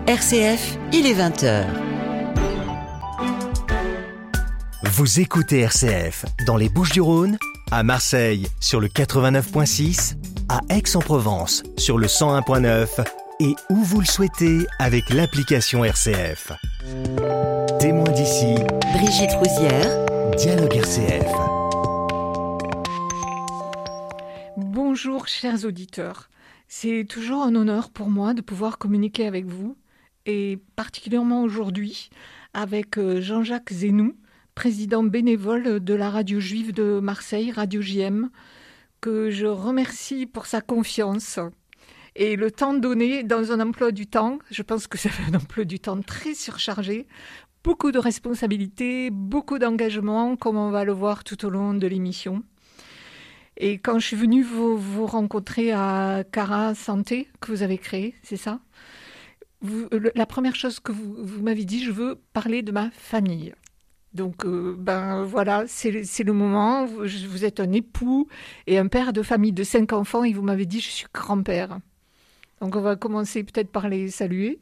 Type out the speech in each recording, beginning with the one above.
RCF, il est 20h. Vous écoutez RCF dans les Bouches-du-Rhône, à Marseille sur le 89.6, à Aix-en-Provence sur le 101.9 et où vous le souhaitez avec l'application RCF. Témoin d'ici, Brigitte Rouzière, Dialogue RCF. Bonjour chers auditeurs, c'est toujours un honneur pour moi de pouvoir communiquer avec vous et particulièrement aujourd'hui avec Jean-Jacques Zénou, président bénévole de la radio juive de Marseille, Radio JM, que je remercie pour sa confiance et le temps donné dans un emploi du temps. Je pense que ça fait un emploi du temps très surchargé, beaucoup de responsabilités, beaucoup d'engagement, comme on va le voir tout au long de l'émission. Et quand je suis venue vous rencontrer à Cara Santé, que vous avez créé, c'est ça ? La première chose que vous m'avez dit, je veux parler de ma famille. Donc, voilà, c'est le moment. Vous êtes un époux et un père de famille de 5 enfants et vous m'avez dit, je suis grand-père. Donc, on va commencer peut-être par les saluer.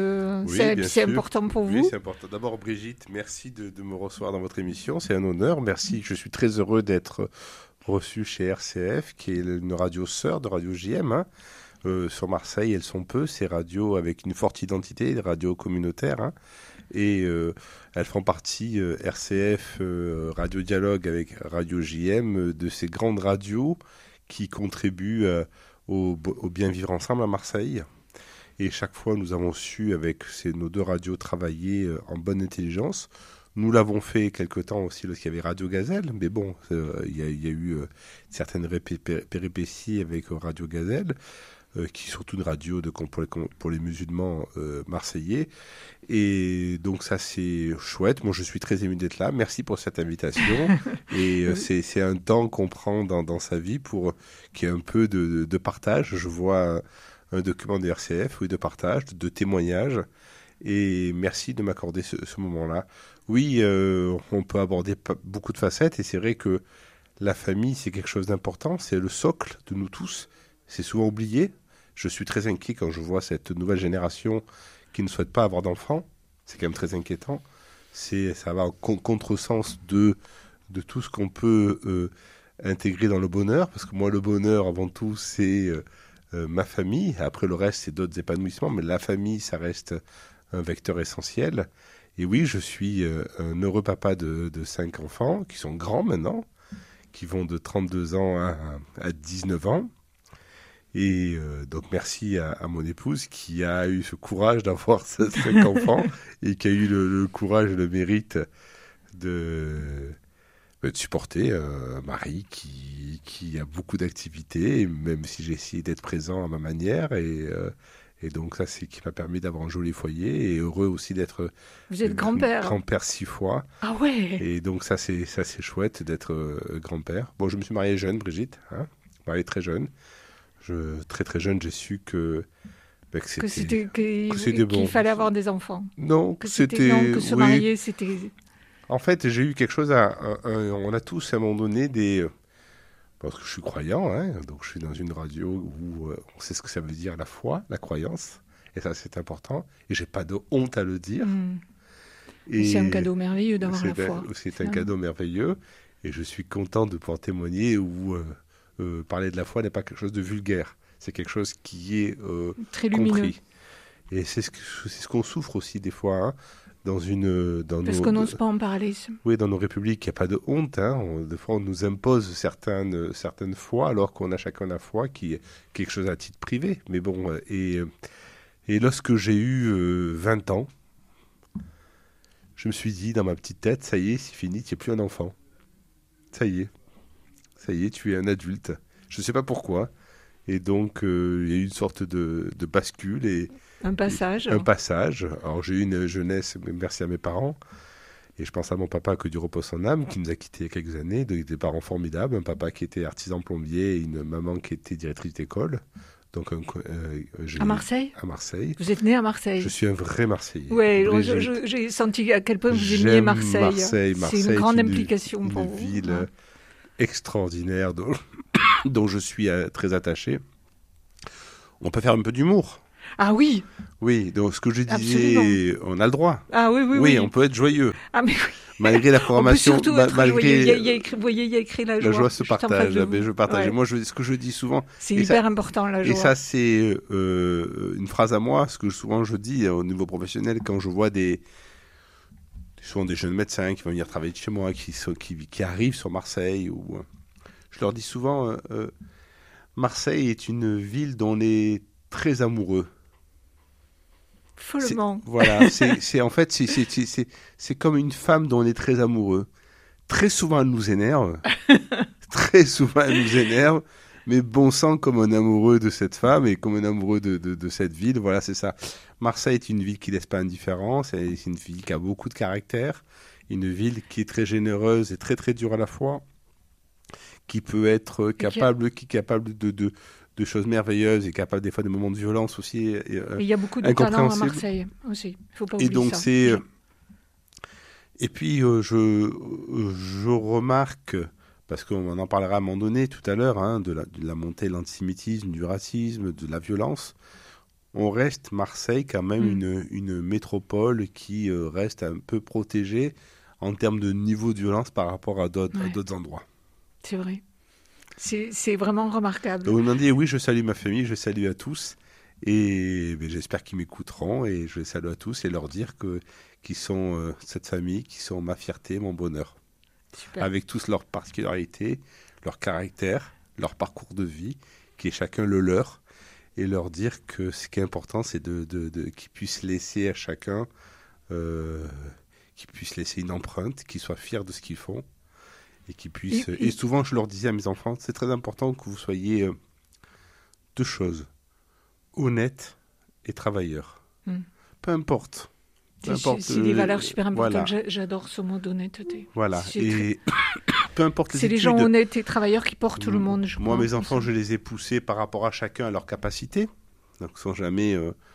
C'est important pour vous. Oui, c'est important. D'abord, Brigitte, merci de me recevoir dans votre émission. C'est un honneur. Merci. Je suis très heureux d'être reçu chez RCF, qui est une radio sœur de Radio JM. Sur Marseille, elles sont peu, ces radios avec une forte identité, des radios communautaires. Et elles font partie, RCF, Radio Dialogue avec Radio JM, de ces grandes radios qui contribuent au bien vivre ensemble à Marseille. Et chaque fois, nous avons su, avec nos deux radios, travailler en bonne intelligence. Nous l'avons fait quelque temps aussi lorsqu'il y avait Radio Gazelle, mais bon, il y a eu certaines péripéties avec Radio Gazelle, qui est surtout une radio pour les musulmans marseillais. Et donc ça, c'est chouette. Moi, je suis très ému d'être là. Merci pour cette invitation. Et c'est un temps qu'on prend dans sa vie pour qu'il y ait un peu de partage. Je vois un document de RCF, oui, de partage, de témoignage. Et merci de m'accorder ce moment-là. Oui, on peut aborder beaucoup de facettes. Et c'est vrai que la famille, c'est quelque chose d'important. C'est le socle de nous tous. C'est souvent oublié. Je suis très inquiet quand je vois cette nouvelle génération qui ne souhaite pas avoir d'enfants. C'est quand même très inquiétant. Ça va en contresens de tout ce qu'on peut intégrer dans le bonheur. Parce que moi, le bonheur, avant tout, c'est ma famille. Après, le reste, c'est d'autres épanouissements. Mais la famille, ça reste un vecteur essentiel. Et oui, je suis un heureux papa de 5 enfants qui sont grands maintenant, qui vont de 32 ans à 19 ans. Et donc merci à mon épouse qui a eu ce courage d'avoir 5 enfants et qui a eu le courage et le mérite de supporter un mari qui a beaucoup d'activités, même si j'ai essayé d'être présent à ma manière. Et donc ça, c'est qui m'a permis d'avoir un joli foyer et heureux aussi d'être... Vous êtes grand-père. Grand-père 6 fois. Ah ouais. Et donc ça, c'est chouette d'être grand-père. Bon, je me suis marié jeune, Brigitte, marié très jeune. Très très jeune, j'ai su qu'il fallait avoir des enfants. Non, que se marier, c'était... En fait, j'ai eu quelque chose on a tous à un moment donné parce que je suis croyant, donc je suis dans une radio où on sait ce que ça veut dire la foi, la croyance, et ça c'est important, et j'ai pas de honte à le dire. Et c'est un cadeau merveilleux d'avoir la foi. C'est un cadeau merveilleux, et je suis content de pouvoir témoigner où... parler de la foi n'est pas quelque chose de vulgaire. C'est quelque chose qui est très compris. Lumineux. Et c'est ce qu'on souffre aussi des fois. Parce qu'on n'ose pas en parler. Oui, dans nos républiques, il n'y a pas de honte. Des fois, on nous impose certaines foi, alors qu'on a chacun la foi qui est quelque chose à titre privé. Mais bon, et lorsque j'ai eu 20 ans, je me suis dit dans ma petite tête, ça y est, c'est fini, tu n'es plus un enfant. Ça y est, tu es un adulte. Je ne sais pas pourquoi. Et donc, il y a eu une sorte de bascule. Un passage. Alors, j'ai eu une jeunesse, merci à mes parents. Et je pense à mon papa, que Dieu repose son âme, qui nous a quittés il y a quelques années. Des parents formidables. Un papa qui était artisan plombier et une maman qui était directrice d'école. Donc, à Marseille ? À Marseille. Vous êtes né à Marseille ? Je suis un vrai Marseillais. Oui, j'ai senti à quel point vous aimiez Marseille. C'est une grande implication pour vous. C'est une ville extraordinaire dont je suis très attaché. On peut faire un peu d'humour. Ah oui. Oui, donc ce que je Absolument. disais, on a le droit. Ah oui, oui, Oui, oui. on peut être joyeux. Ah mais oui. Malgré la On peut programmation, surtout être joyeux. malgré Il y a écrit, vous voyez, il y a écrit la joie. la joie se juste en face partage. de Mais vous. je partage. Ouais. Moi, ce que je dis souvent, C'est et hyper important la joie. et ça, c'est une phrase à moi, ce que souvent je dis au niveau professionnel quand je vois souvent des jeunes médecins qui vont venir travailler chez moi, qui arrivent sur Marseille, ou je leur dis souvent, Marseille est une ville dont on est très amoureux. Follement. Voilà, en fait, c'est comme une femme dont on est très amoureux. Très souvent, elle nous énerve. Très souvent, elle nous énerve. Mais bon sang, comme un amoureux de cette femme et comme un amoureux de cette ville. Voilà, c'est ça. Marseille est une ville qui laisse pas indifférent. C'est une ville qui a beaucoup de caractère. Une ville qui est très généreuse et très, très dure à la fois. Qui peut être capable de choses merveilleuses et capable des fois de moments de violence aussi. Et il y a beaucoup de talents à Marseille aussi. Il faut pas oublier et donc ça. Et puis je remarque, parce qu'on en parlera à un moment donné tout à l'heure, hein, de la montée de l'antisémitisme, du racisme, de la violence. On reste Marseille quand même une métropole qui reste un peu protégée en termes de niveau de violence par rapport à d'autres endroits. C'est vrai. C'est vraiment remarquable. Donc, on a dit, oui, je salue ma famille, je salue à tous. Et j'espère qu'ils m'écouteront. Et je les salue à tous et leur dire qu'ils sont cette famille, qui sont ma fierté, mon bonheur. Super. Avec tous leurs particularités, leur caractère, leur parcours de vie, qui est chacun le leur. Et leur dire que ce qui est important, c'est qu'ils puissent laisser à chacun, qu'ils puissent laisser une empreinte, qu'ils soient fiers de ce qu'ils font. Et qu'ils puissent. Et souvent, je leur disais à mes enfants, c'est très important que vous soyez deux choses, honnêtes et travailleurs. Peu importe. C'est des valeurs super importantes. Voilà. J'adore ce mot d'honnêteté. Voilà. Et peu importe les études. C'est les gens honnêtes et travailleurs qui portent tout le monde, je crois. Moi, mes enfants, je les ai poussés par rapport à chacun à leur capacité. Donc, sans jamais.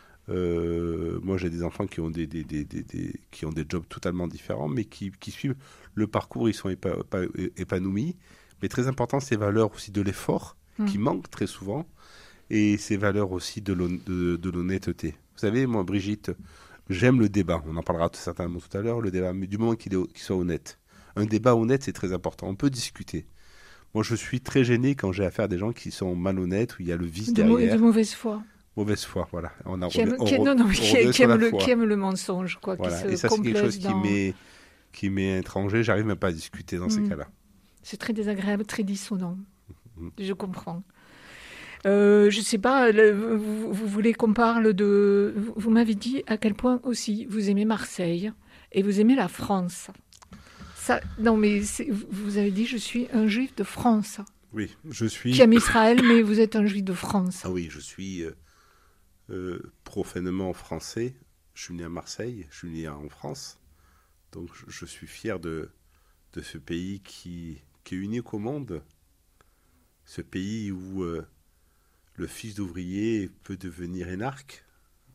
Moi, j'ai des enfants qui ont qui ont des jobs totalement différents, mais qui suivent le parcours, ils sont épanouis. Mais très important, ces valeurs aussi de l'effort, qui manquent très souvent, et ces valeurs aussi de l'honnêteté. Vous savez, moi, Brigitte, j'aime le débat. On en parlera certainement tout à l'heure, le débat, mais du moment qu'il soit honnête. Un débat honnête, c'est très important. On peut discuter. Moi, je suis très gêné quand j'ai affaire à des gens qui sont malhonnêtes, où il y a le vice derrière. De mauvaise foi. Mauvaise foi, voilà. Qui aime le mensonge, quoi. Voilà. Et ça, c'est quelque chose qui m'est étranger. J'arrive même pas à discuter dans ces cas-là. C'est très désagréable, très dissonant. Je comprends. Je sais pas, vous voulez qu'on parle de... Vous m'avez dit à quel point aussi vous aimez Marseille et vous aimez la France. Ça, non, mais vous avez dit, je suis un juif de France. Oui, je suis... Qui aime Israël, mais vous êtes un juif de France. Ah oui, je suis profondément français. Je suis né à Marseille, je suis né en France. Donc je suis fier de ce pays qui est unique au monde. Ce pays où le fils d'ouvrier peut devenir énarque.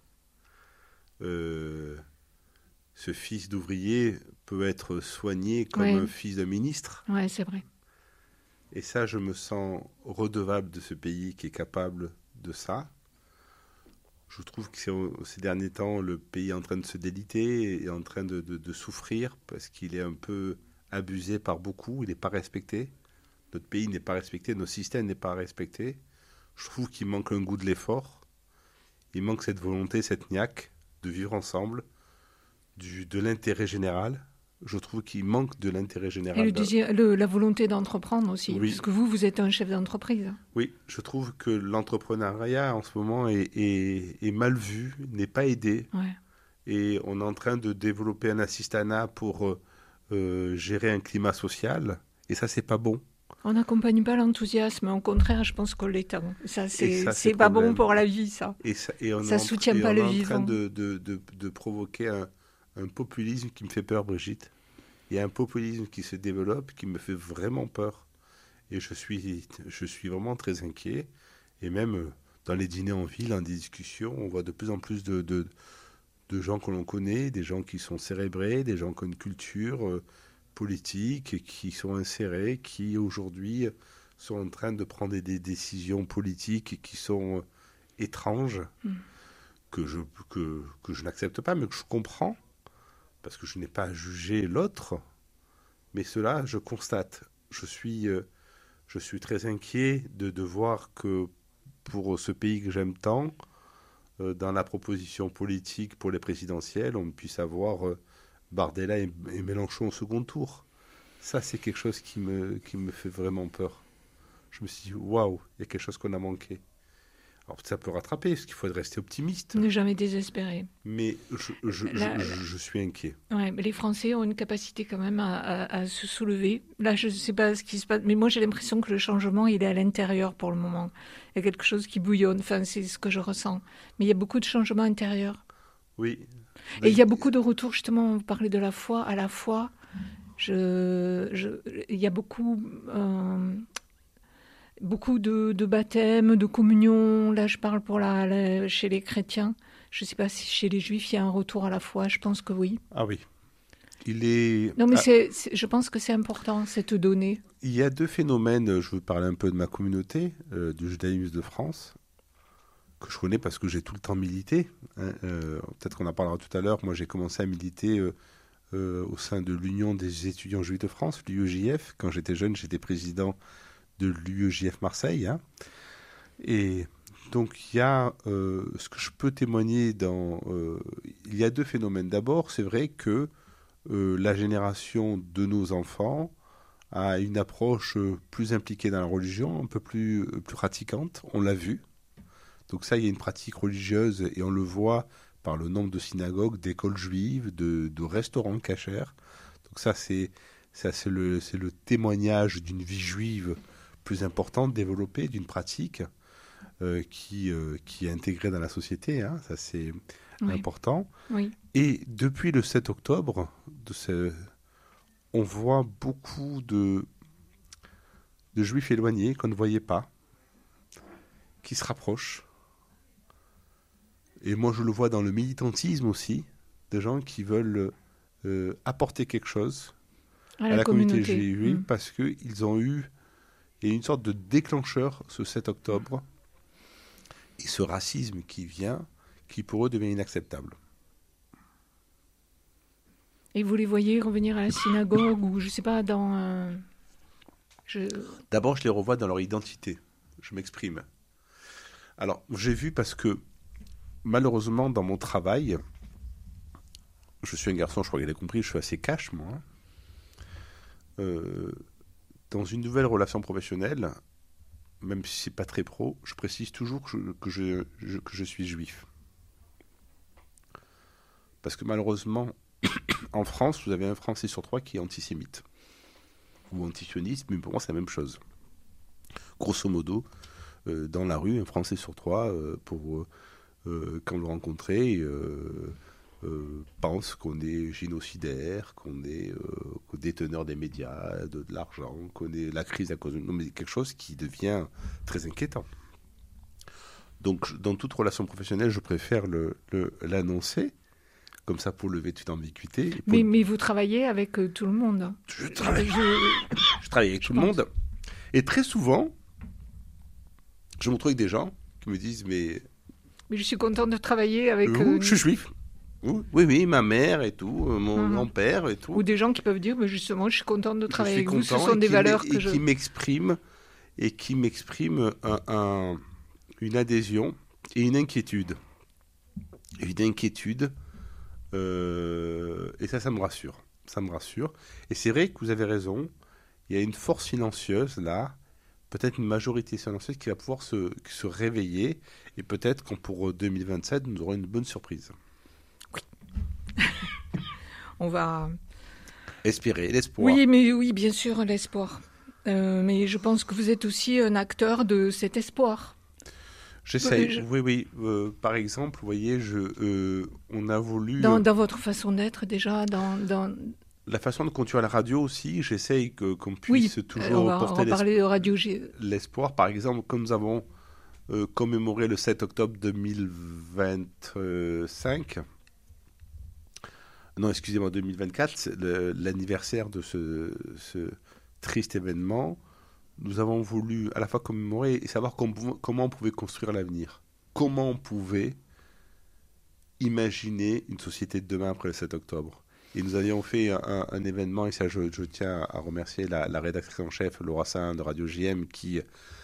Ce fils d'ouvrier peut être soigné comme un fils d'un ministre. Oui, c'est vrai. Et ça, je me sens redevable de ce pays qui est capable de ça. Je trouve que ces derniers temps, le pays est en train de se déliter et en train de souffrir parce qu'il est un peu abusé par beaucoup, il n'est pas respecté. Notre pays n'est pas respecté, notre système n'est pas respecté. Je trouve qu'il manque un goût de l'effort. Il manque cette volonté, cette niaque de vivre ensemble, de l'intérêt général. Je trouve qu'il manque de l'intérêt général. Et la volonté d'entreprendre aussi, oui. Parce que vous êtes un chef d'entreprise. Oui, je trouve que l'entrepreneuriat en ce moment est mal vu, n'est pas aidé. Ouais. Et on est en train de développer un assistanat pour gérer un climat social. Et ça, c'est pas bon. On n'accompagne pas l'enthousiasme, au contraire, je pense qu'on l'éteint. Ça, c'est pas bon pour la vie, ça. Ça soutient pas le vivant. On est en train de provoquer un populisme qui me fait peur, Brigitte. Il y a un populisme qui se développe, qui me fait vraiment peur. Et je suis vraiment très inquiet. Et même dans les dîners en ville, dans des discussions, on voit de plus en plus de gens que l'on connaît, des gens qui sont cérébrés, des gens qui ont une culture politiques qui sont insérés, qui aujourd'hui sont en train de prendre des décisions politiques qui sont étranges. que je n'accepte pas, mais que je comprends, parce que je n'ai pas à juger l'autre, mais cela, je constate. Je suis très inquiet de voir que pour ce pays que j'aime tant, dans la proposition politique pour les présidentielles, on puisse avoir Bardella et Mélenchon au second tour. Ça, c'est quelque chose qui me fait vraiment peur. Je me suis dit, waouh, il y a quelque chose qu'on a manqué. Alors, ça peut rattraper, parce qu'il faut rester optimiste. Ne jamais désespérer. Mais je suis inquiet. Ouais, mais les Français ont une capacité quand même à se soulever. Là, je ne sais pas ce qui se passe, mais moi, j'ai l'impression que le changement, il est à l'intérieur pour le moment. Il y a quelque chose qui bouillonne, enfin, c'est ce que je ressens. Mais il y a beaucoup de changements intérieurs. Oui. Et il y a beaucoup de retours, justement, vous parlez de la foi, à la foi. Il y a beaucoup de baptêmes, de communions. Là, je parle chez les chrétiens. Je ne sais pas si chez les juifs, il y a un retour à la foi. Je pense que oui. Ah oui. Non, mais je pense que c'est important, cette donnée. Il y a deux phénomènes. Je veux parler un peu de ma communauté, du judaïsme de France, que je connais parce que j'ai tout le temps milité. Peut-être qu'on en parlera tout à l'heure. Moi, j'ai commencé à militer au sein de l'Union des étudiants juifs de France, l'UEJF. Quand j'étais jeune, j'étais président de l'UEJF Marseille. Hein. Et donc, il y a ce que je peux témoigner il y a deux phénomènes. D'abord, c'est vrai que la génération de nos enfants a une approche plus impliquée dans la religion, un peu plus pratiquante. On l'a vu. Donc ça, il y a une pratique religieuse et on le voit par le nombre de synagogues, d'écoles juives, de restaurants cachers. Donc ça, c'est le témoignage d'une vie juive plus importante, développée, d'une pratique qui est intégrée dans la société. Hein. Ça, c'est important. Oui. Et depuis le 7 octobre, on voit beaucoup de juifs éloignés qu'on ne voyait pas, qui se rapprochent. Et moi, je le vois dans le militantisme aussi, de gens qui veulent apporter quelque chose à la communauté juive parce qu'ils ont eu une sorte de déclencheur ce 7 octobre et ce racisme qui pour eux devient inacceptable. Et vous les voyez revenir à la synagogue ou je ne sais pas, D'abord, je les revois dans leur identité. Je m'exprime. Alors, j'ai vu parce que malheureusement, dans mon travail, je suis un garçon, je crois qu'il a compris, je suis assez cash, moi. Dans une nouvelle relation professionnelle, même si c'est pas très pro, je précise toujours que je suis juif. Parce que malheureusement, en France, vous avez un Français sur 3 qui est antisémite. Ou antisioniste, mais pour moi, c'est la même chose. Grosso modo, dans la rue, un Français sur 3, quand vous le rencontrez, pense qu'on est génocidaire, qu'on est déteneur des médias, de l'argent, qu'on est la crise à cause de... Non, mais quelque chose qui devient très inquiétant. Donc, dans toute relation professionnelle, je préfère l'annoncer, comme ça pour lever toute ambiguïté. Mais vous travaillez avec tout le monde. Je travaille avec tout le monde. Et très souvent, je me retrouve avec des gens qui me disent mais je suis contente de travailler avec... je suis juif. Oui, ma mère et tout, mon grand-père et tout. Ou des gens qui peuvent dire, mais justement, je suis contente de travailler avec vous, ce sont des valeurs que je... qui m'expriment une adhésion et une inquiétude. Et ça me rassure. Ça me rassure. Et c'est vrai que vous avez raison, il y a une force silencieuse là, peut-être une majorité silencieuse qui va pouvoir se réveiller, et peut-être qu'en pour 2027, nous aurons une bonne surprise. Oui. On va... espérer, l'espoir. Oui, bien sûr, l'espoir. Mais je pense que vous êtes aussi un acteur de cet espoir. J'essaie, oui. Par exemple, vous voyez, on a voulu... Dans votre façon d'être, déjà, dans... La façon de conduire à la radio aussi, j'essaye qu'on puisse toujours porter l'espoir. Par exemple, comme nous avons commémoré le 7 octobre 2025... Non, excusez-moi, 2024, l'anniversaire de ce triste événement, nous avons voulu à la fois commémorer et savoir comment on pouvait construire l'avenir. Comment on pouvait imaginer une société de demain après le 7 octobre. Et nous avions fait un événement, et ça je tiens à remercier la rédactrice en chef, Laura Saint de Radio JM, qui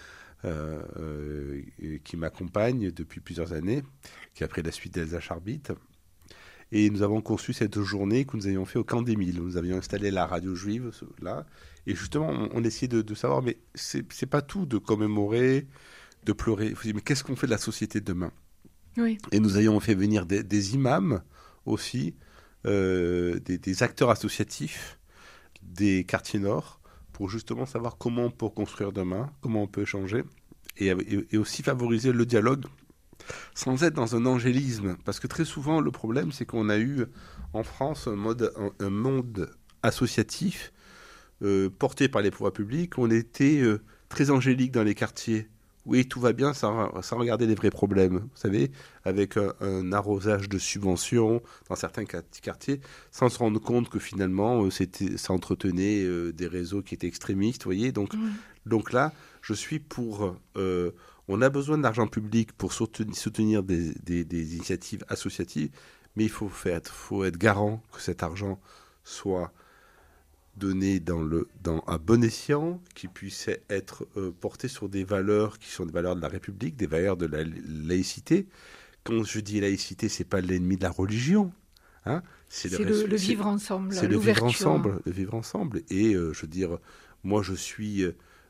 m'accompagne depuis plusieurs années, qui a pris la suite d'Elsa Charbit. Et nous avons conçu cette journée que nous avions fait au Camp des Milles. Nous avions installé la radio juive là. Et justement, on essayait de savoir, mais c'est pas tout de commémorer, de pleurer. Il faut dire, mais qu'est-ce qu'on fait de la société de demain ? Oui. Et nous avions fait venir des imams aussi, des acteurs associatifs des quartiers nord, pour justement savoir comment on peut construire demain, comment on peut échanger, et aussi favoriser le dialogue, sans être dans un angélisme. Parce que très souvent, le problème, c'est qu'on a eu en France un monde associatif porté par les pouvoirs publics. On était très angélique dans les quartiers. Oui, tout va bien sans regarder les vrais problèmes. Vous savez, avec un arrosage de subventions dans certains quartiers, sans se rendre compte que finalement, ça entretenait des réseaux qui étaient extrémistes. Vous voyez, donc là, je suis pour... on a besoin d'argent public pour soutenir des initiatives associatives, mais il faut être garant que cet argent soit donné à bon escient, qui puisse être porté sur des valeurs qui sont des valeurs de la République, des valeurs de la laïcité. Quand je dis laïcité, c'est pas l'ennemi de la religion. Hein, c'est le vivre ensemble. C'est le vivre ensemble. Le vivre ensemble. Et je veux dire, moi, je suis...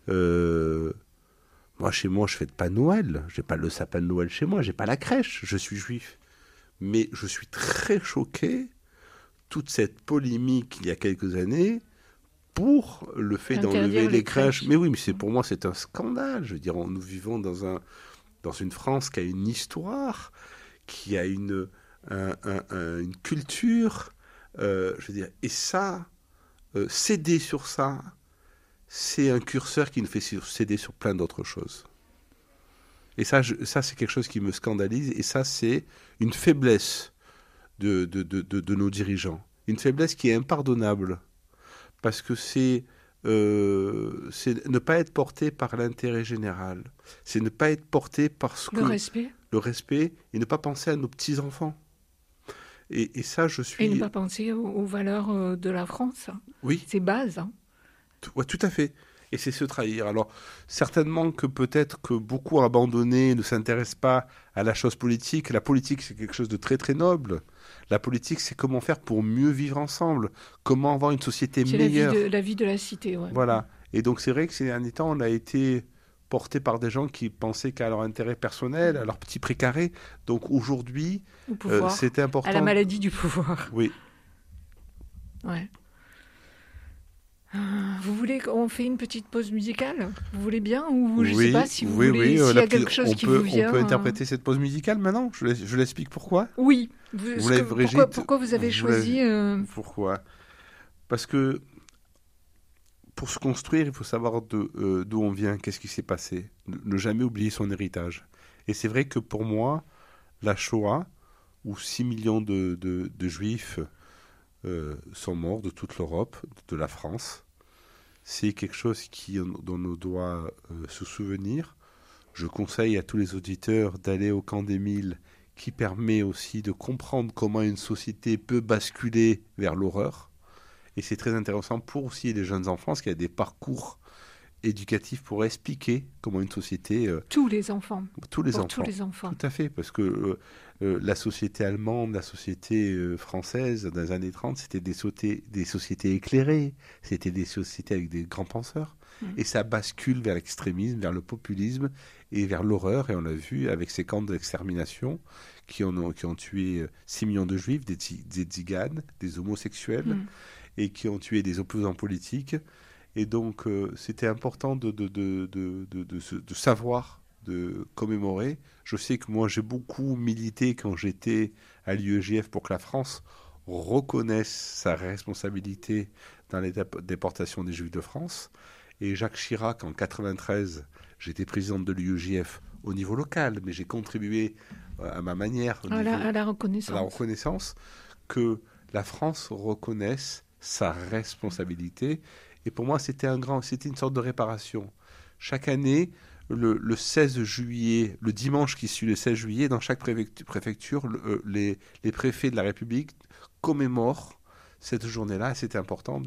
moi, chez moi, je fête pas Noël. J'ai pas le sapin de Noël chez moi. J'ai pas la crèche. Je suis juif. Mais je suis très choqué. Toute cette polémique il y a quelques années pour le fait d'enlever les crèches. Mais oui, mais pour moi, c'est un scandale. Je veux dire, nous vivons dans une France qui a une histoire, qui a une culture. Je veux dire, et ça, céder sur ça, c'est un curseur qui nous fait céder sur plein d'autres choses. Et ça, c'est quelque chose qui me scandalise. Et ça, c'est une faiblesse de nos dirigeants. Une faiblesse qui est impardonnable. Parce que c'est ne pas être porté par l'intérêt général. C'est ne pas être porté par le respect et ne pas penser à nos petits-enfants. Et ça, je suis... Et ne pas penser aux valeurs de la France. Oui. C'est base. Ouais, tout à fait. Et c'est se trahir. Alors, certainement que peut-être que beaucoup abandonnés ne s'intéressent pas à la chose politique. La politique, c'est quelque chose de très, très noble. La politique, c'est comment faire pour mieux vivre ensemble. Comment avoir une société meilleure. C'est la vie de la cité, ouais. Voilà. Et donc, c'est vrai que ces derniers temps, on a été porté par des gens qui pensaient qu'à leur intérêt personnel, à leur petit précaré. Donc, aujourd'hui, c'était important. À la maladie du pouvoir. Oui. Ouais. Vous voulez qu'on fait une petite pause musicale ? Vous voulez bien ? Ou je ne sais pas si vous voulez, s'il y a quelque chose qui vous vient. On peut interpréter cette pause musicale maintenant ? Je l'explique pourquoi ? Oui. Brigitte, pourquoi vous avez choisi... Pourquoi ? Parce que pour se construire, il faut savoir d'où on vient, qu'est-ce qui s'est passé. Ne jamais oublier son héritage. Et c'est vrai que pour moi, la Shoah, où 6 millions de Juifs sont morts de toute l'Europe, de la France, c'est quelque chose dont on doit se souvenir. Je conseille à tous les auditeurs d'aller au Camp des Milles, qui permet aussi de comprendre comment une société peut basculer vers l'horreur. Et c'est très intéressant pour aussi les jeunes enfants, parce qu'il y a des parcours éducatifs pour expliquer comment une société... Tous les enfants. Tous les enfants. Tous les enfants. Tout à fait, parce que la société allemande, la société française, dans les années 30, c'était des sociétés éclairées, c'était des sociétés avec des grands penseurs. Et ça bascule vers l'extrémisme, vers le populisme et vers l'horreur. Et on l'a vu avec ces camps d'extermination qui ont tué 6 millions de juifs, des tziganes, des homosexuels, et qui ont tué des opposants politiques. Et donc, c'était important de savoir, de commémorer. Je sais que moi, j'ai beaucoup milité quand j'étais à l'UEJF pour que la France reconnaisse sa responsabilité dans les déportations des Juifs de France. Et Jacques Chirac, en 1993, j'étais présidente de l'UEJF au niveau local, mais j'ai contribué à ma manière à la reconnaissance, que la France reconnaisse sa responsabilité. Et pour moi, c'était une sorte de réparation. Chaque année, le 16 juillet, le dimanche qui suit le 16 juillet, dans chaque préfecture, les préfets de la République commémorent cette journée-là. Et c'est important